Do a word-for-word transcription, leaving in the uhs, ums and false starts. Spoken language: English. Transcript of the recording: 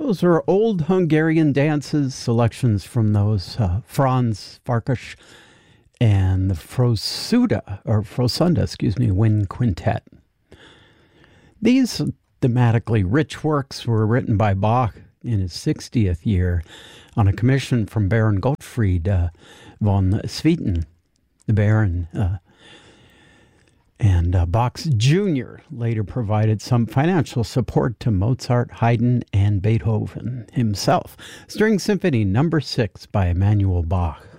those are old Hungarian dances, selections from those uh, Franz Farkas and the Frosuda, or Frosunda, excuse me, Wind Quintet. These thematically rich works were written by Bach in his sixtieth year on a commission from Baron Gottfried uh, von Swieten, the Baron. Uh, and uh, Bach's Junior later provided some financial support to Mozart, Haydn, and Beethoven himself. String Symphony Number Six by Emanuel Bach.